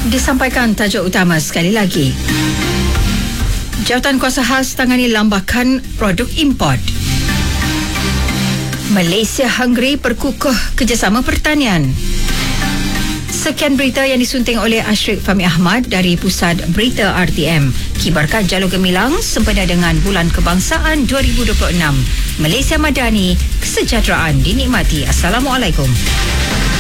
Disampaikan tajuk utama sekali lagi. Jawatan Kuasa Khas tangani lambakan produk import. Malaysia Hungary perkukuh kerjasama pertanian. Sekian berita yang disunting oleh Ashrik Fahmi Ahmad dari Pusat Berita RTM. Kibarkan Jalur Gemilang sempena dengan Bulan Kebangsaan 2026. Malaysia Madani, kesejahteraan dinikmati. Assalamualaikum.